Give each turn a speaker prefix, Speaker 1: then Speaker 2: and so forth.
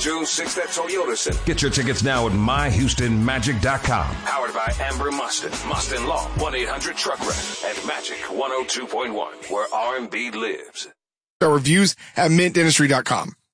Speaker 1: June 6th at Toyota Center.
Speaker 2: Get your tickets now at myhoustonmagic.com.
Speaker 1: Powered by Amber Mustin, Mustin Law, 1-800-TRUCK-REP, and Magic 102.1, where R&B lives.
Speaker 3: Our reviews at mintdentistry.com.